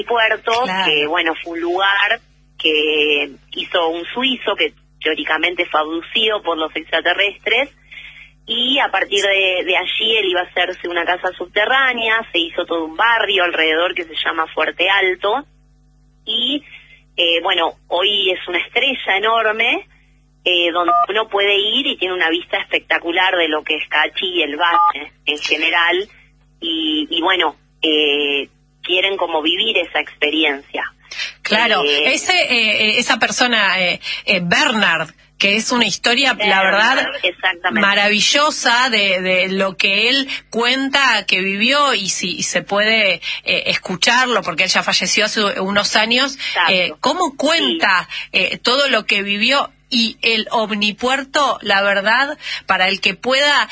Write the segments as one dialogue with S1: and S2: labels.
S1: Puerto,
S2: claro,
S1: que bueno, fue un lugar que hizo un suizo que teóricamente fue abducido por los extraterrestres, y a partir de allí él iba a hacerse una casa subterránea, se hizo todo un barrio alrededor que se llama Fuerte Alto, y bueno, hoy es una estrella enorme, donde uno puede ir y tiene una vista espectacular de lo que es Cachi y el valle en general, y bueno, quieren como vivir esa experiencia.
S2: Claro, esa persona, Bernard, que es una historia, la verdad, maravillosa de lo que él cuenta que vivió, y si se puede escucharlo, porque él ya falleció hace unos años, cómo cuenta todo lo que vivió. Y el Omnipuerto, la verdad, para el que pueda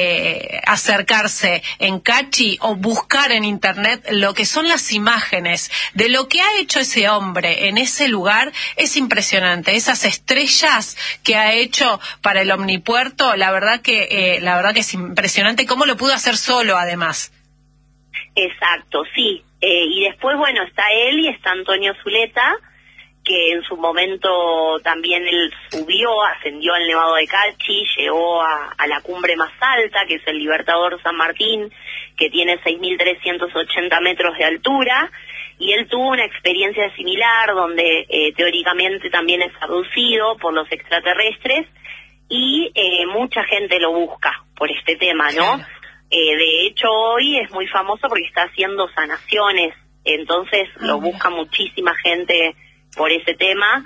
S2: acercarse en Cachi o buscar en internet lo que son las imágenes de lo que ha hecho ese hombre en ese lugar, es impresionante. Esas estrellas que ha hecho para el Omnipuerto, la verdad que es impresionante cómo lo pudo hacer solo, además.
S1: Exacto, sí. Y después, bueno, está él y está Antonio Zuleta, que en su momento también él ascendió al Nevado de Cachi, llegó a la cumbre más alta, que es el Libertador San Martín, que tiene 6.380 metros de altura, y él tuvo una experiencia similar, donde teóricamente también es abducido por los extraterrestres, y mucha gente lo busca por este tema, ¿no? Claro. De hecho, hoy es muy famoso porque está haciendo sanaciones, entonces lo busca muchísima gente por ese tema,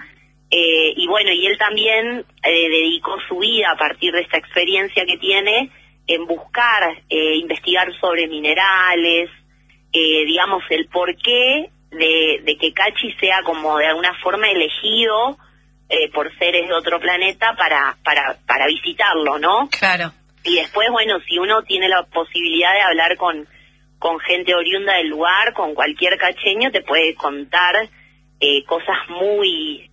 S1: y bueno, y él también dedicó su vida a partir de esta experiencia que tiene en buscar, investigar sobre minerales, digamos, el porqué de que Cachi sea como de alguna forma elegido por seres de otro planeta para visitarlo, ¿no?
S2: Claro.
S1: Y después, bueno, si uno tiene la posibilidad de hablar con gente oriunda del lugar, con cualquier cacheño, te puede contar cosas muy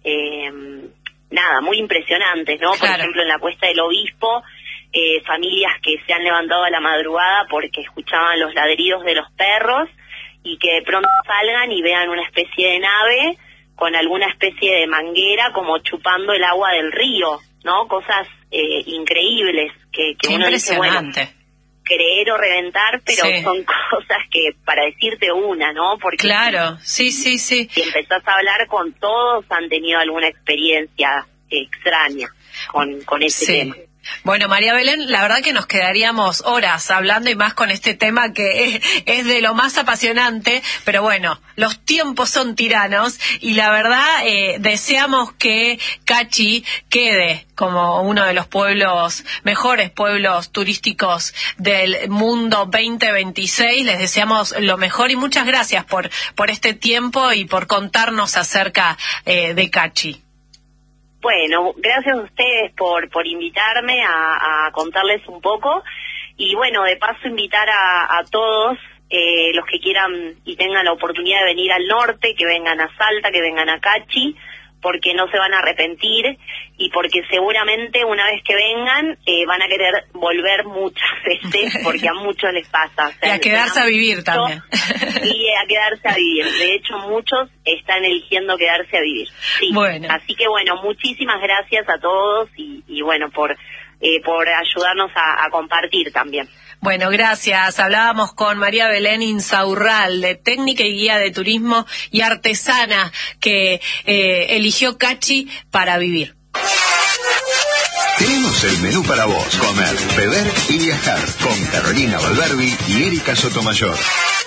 S1: muy impresionantes, ¿no? Claro. Por ejemplo, en la Cuesta del Obispo, familias que se han levantado a la madrugada porque escuchaban los ladridos de los perros, y que de pronto salgan y vean una especie de nave con alguna especie de manguera como chupando el agua del río, ¿no? Cosas increíbles que uno dice, bueno, creer o reventar, pero son cosas que para decirte una, ¿no? Porque
S2: claro, sí.
S1: Si empezás a hablar con todos, han tenido alguna experiencia extraña con ese tema.
S2: Bueno, María Belén, la verdad que nos quedaríamos horas hablando, y más con este tema que es de lo más apasionante, pero bueno, los tiempos son tiranos, y la verdad deseamos que Cachi quede como uno de los mejores pueblos turísticos del mundo 2026. Les deseamos lo mejor y muchas gracias por este tiempo y por contarnos acerca de Cachi.
S1: Bueno, gracias a ustedes por invitarme a contarles un poco, y bueno, de paso invitar a todos los que quieran y tengan la oportunidad de venir al norte, que vengan a Salta, que vengan a Cachi, porque no se van a arrepentir, y porque seguramente una vez que vengan van a querer volver muchas veces, porque a muchos les pasa. O sea,
S2: y a quedarse a vivir también.
S1: Y a quedarse a vivir. De hecho, muchos están eligiendo quedarse a vivir. Sí.
S2: Bueno.
S1: Así que bueno, muchísimas gracias a todos, y bueno, por ayudarnos a compartir también.
S2: Bueno, gracias. Hablábamos con María Belén Insaurralde, técnica y guía de turismo y artesana, que eligió Cachi para vivir.
S3: Tenemos el menú para vos: comer, beber y viajar, con Carolina Valverbi y Erika Sotomayor.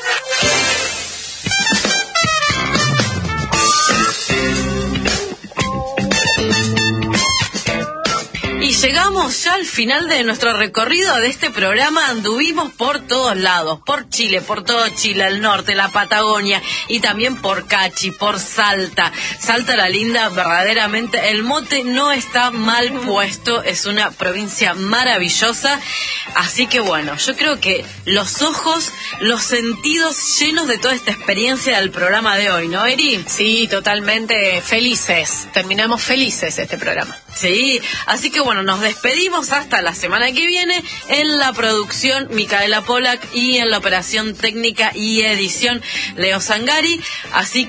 S4: Y llegamos ya al final de nuestro recorrido de este programa. Anduvimos por todos lados, por Chile, por todo Chile, el norte, la Patagonia, y también por Cachi, por Salta. Salta la Linda, verdaderamente el mote no está mal puesto, es una provincia maravillosa. Así que bueno, yo creo que los ojos, los sentidos llenos de toda esta experiencia del programa de hoy, ¿no, Eri?
S2: Sí, totalmente felices. Terminamos felices este programa.
S4: Sí, así que bueno, nos despedimos hasta la semana que viene. En la producción, Micaela Polak, y en la operación técnica y edición, Leo Zangari. Así